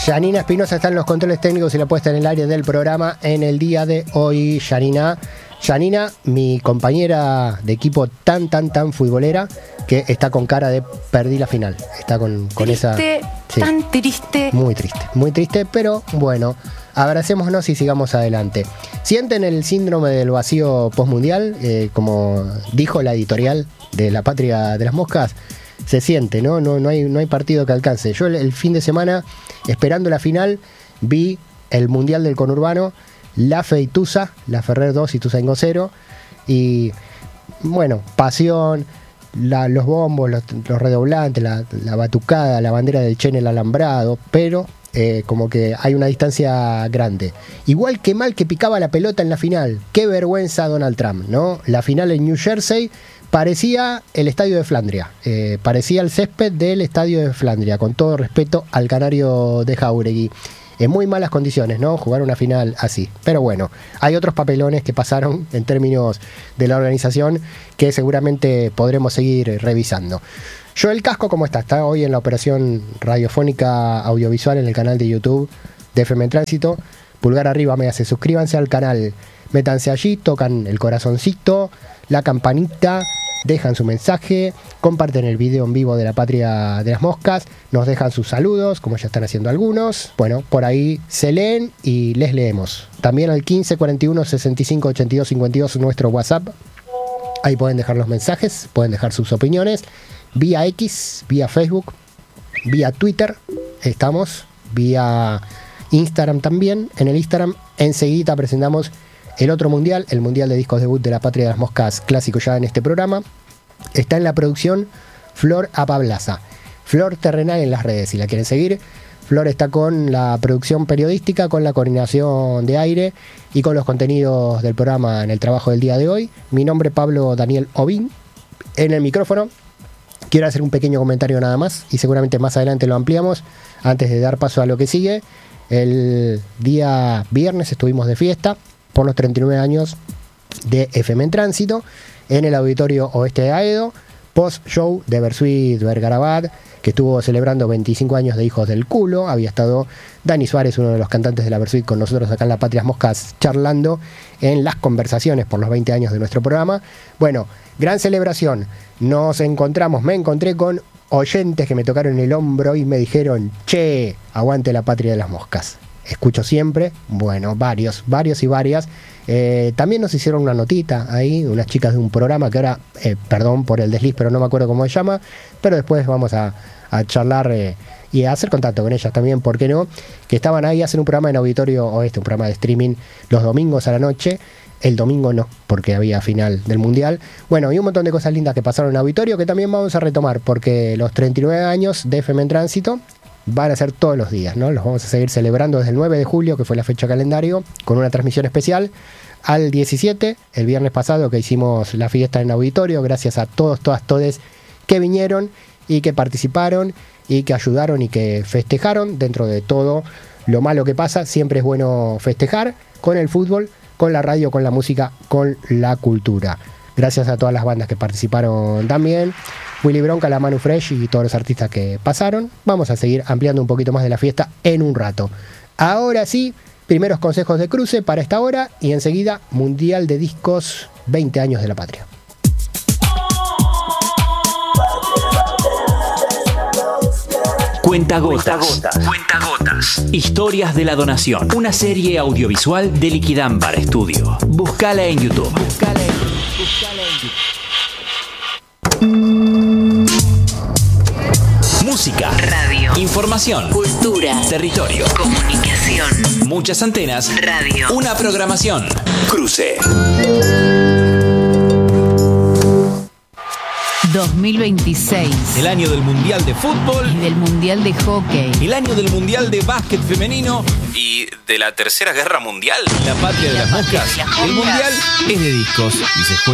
Yanina Espinosa está en los controles técnicos y la puesta en el aire del programa en el día de hoy. Yanina, mi compañera de equipo tan futbolera, que está con cara de perdí la final. Está con esa... Sí, tan triste. Muy triste, pero bueno, abracémonos y sigamos adelante. ¿Sienten el síndrome del vacío postmundial? Como dijo la editorial de La Patria de las Moscas, se siente, ¿no? No hay partido que alcance. Yo el fin de semana, esperando la final, vi el Mundial del Conurbano, La Fe y Tusa, La Ferrer 2 y Tusa 0, y bueno, pasión, los bombos, los redoblantes, la batucada, la bandera del Che en el alambrado, pero como que hay una distancia grande. Igual que mal que picaba la pelota en la final. Qué vergüenza Donald Trump, ¿no? La final en New Jersey parecía el estadio de Flandria, parecía el césped del estadio de Flandria, con todo respeto al canario de Jauregui. En muy malas condiciones, ¿no? Jugar una final así. Pero bueno, hay otros papelones que pasaron en términos de la organización que seguramente podremos seguir revisando. Joel Casco, ¿cómo está? Está hoy en la operación radiofónica audiovisual en el canal de YouTube de FM en Tránsito. Pulgar arriba me hace, suscríbanse al canal, métanse allí, tocan el corazoncito, la campanita, dejan su mensaje, comparten el video en vivo de La Patria de las Moscas, nos dejan sus saludos, como ya están haciendo algunos. Bueno, por ahí se leen y les leemos. También al 15 41 65 82 52 nuestro WhatsApp. Ahí pueden dejar los mensajes, pueden dejar sus opiniones. Vía X, vía Facebook, vía Twitter, estamos, vía Instagram también. En el Instagram enseguida presentamos el otro mundial, el mundial de discos debut de La Patria de las Moscas, clásico ya en este programa. Está en la producción Flor Apablaza, Flor Terrenal en las redes, si la quieren seguir. Flor está con la producción periodística, con la coordinación de aire y con los contenidos del programa en el trabajo del día de hoy. Mi nombre es Pablo Daniel Ovín, en el micrófono. Quiero hacer un pequeño comentario nada más y seguramente más adelante lo ampliamos antes de dar paso a lo que sigue. El día viernes estuvimos de fiesta por los 39 años de FM en Tránsito en el Auditorio Oeste de Aedo, post-show de Bersuit Vergarabat, que estuvo celebrando 25 años de Hijos del Culo. Había estado Dani Suárez, uno de los cantantes de la Bersuit, con nosotros acá en La Patria de las Moscas, charlando en las conversaciones por los 20 años de nuestro programa. Bueno, gran celebración. Nos encontramos, me encontré con oyentes que me tocaron el hombro y me dijeron: che, aguante La Patria de las Moscas. Escucho siempre, bueno, varios y varias. También nos hicieron una notita ahí, unas chicas de un programa que ahora, perdón por el desliz, pero no me acuerdo cómo se llama, pero después vamos a charlar y a hacer contacto con ellas también, ¿por qué no? Que estaban ahí, hacen un programa en Auditorio Oeste, un programa de streaming los domingos a la noche. El domingo no, porque había final del Mundial. Bueno, y un montón de cosas lindas que pasaron en Auditorio que también vamos a retomar, porque los 39 años de FM en Tránsito van a ser todos los días, ¿no? Los vamos a seguir celebrando desde el 9 de julio, que fue la fecha calendario, con una transmisión especial, al 17, el viernes pasado, que hicimos la fiesta en Auditorio. Gracias a todos, todes que vinieron y que participaron y que ayudaron y que festejaron. Dentro de todo lo malo que pasa, siempre es bueno festejar con el fútbol, con la radio, con la música, con la cultura. Gracias a todas las bandas que participaron también. Willy Bronca, la Manu Fresh y todos los artistas que pasaron. Vamos a seguir ampliando un poquito más de la fiesta en un rato. Ahora sí, primeros consejos de cruce para esta hora y enseguida Mundial de Discos 20 años de la Patria. Cuentagotas. Historias de la donación. Una serie audiovisual de Liquidambar Studio. Búscala en YouTube. Música, radio, información, cultura, territorio, comunicación, muchas antenas, radio, una programación. Cruce. 2026. El año del Mundial de Fútbol. Y del Mundial de Hockey. El año del Mundial de Básquet Femenino. Y de la Tercera Guerra Mundial. La Patria de las Moscas. El Mundial es de discos y se juega